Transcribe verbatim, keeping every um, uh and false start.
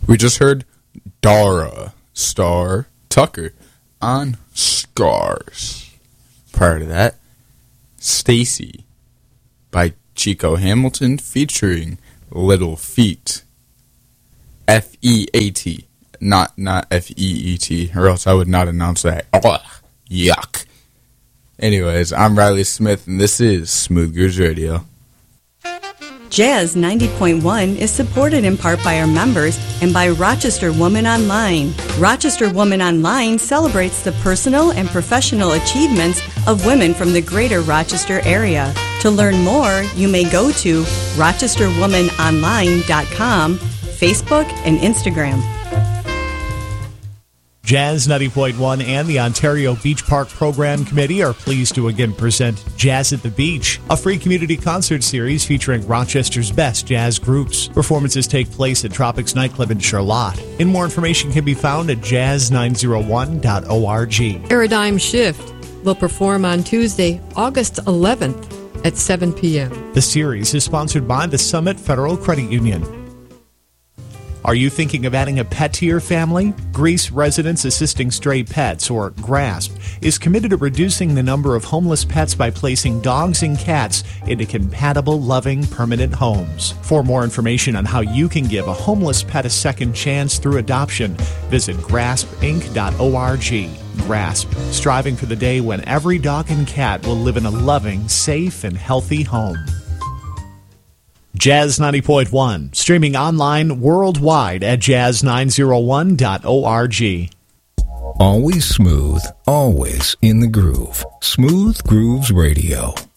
We just heard Dara Star Tucker on Scars. Prior to that, Stacy by Chico Hamilton featuring Little Feat. F E A T. Not not F E E T, or else I would not announce that. Ugh, yuck. Anyways, I'm Riley Smith, and this is Smooth Grooves Radio. Jazz ninety point one is supported in part by our members and by Rochester Woman Online. Rochester Woman Online celebrates the personal and professional achievements of women from the greater Rochester area. To learn more, you may go to rochester woman online dot com, Facebook, and Instagram. Jazz ninety point one and the Ontario Beach Park Program Committee are pleased to again present Jazz at the Beach, a free community concert series featuring Rochester's best jazz groups. Performances take place at Tropics Nightclub in Charlotte. And more information can be found at jazz nine oh one dot org. Paradigm Shift will perform on Tuesday, August eleventh at seven p.m. The series is sponsored by the Summit Federal Credit Union. Are you thinking of adding a pet to your family? Greece Residents Assisting Stray Pets, or GRASP, is committed to reducing the number of homeless pets by placing dogs and cats into compatible, loving, permanent homes. For more information on how you can give a homeless pet a second chance through adoption, visit grasp inc dot org. GRASP, striving for the day when every dog and cat will live in a loving, safe, and healthy home. Jazz ninety point one, streaming online worldwide at jazz nine oh one dot org. Always smooth, always in the groove. Smooth Grooves Radio.